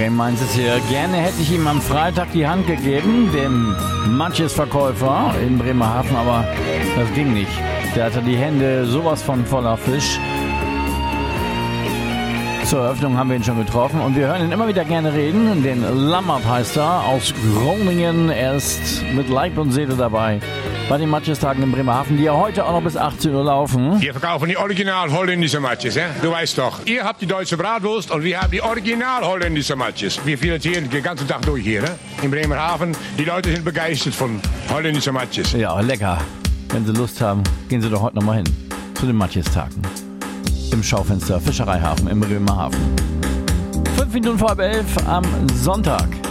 Ray meint es hier. Gerne hätte ich ihm am Freitag die Hand gegeben, dem Matjes-Verkäufer in Bremerhaven, aber das ging nicht. Der hatte die Hände sowas von voller Fisch. Zur Eröffnung haben wir ihn schon getroffen und wir hören ihn immer wieder gerne reden. Den Lammert heißt er, aus Groningen. Er ist mit Leib und Seele dabei bei den Matjes-Tagen in Bremerhaven, die ja heute auch noch bis 18 Uhr laufen. Wir verkaufen die original holländische Matjes, hè? Du weißt doch. Ihr habt die deutsche Bratwurst und wir haben die original holländische Matjes. Wir finanzieren den ganzen Tag durch hier, in Bremerhaven. Die Leute sind begeistert von holländischen Matjes. Ja, lecker. Wenn Sie Lust haben, gehen Sie doch heute noch mal hin zu den Matjes-Tagen im Schaufenster Fischereihafen in Bremerhaven. 5 Minuten vor 11 am Sonntag.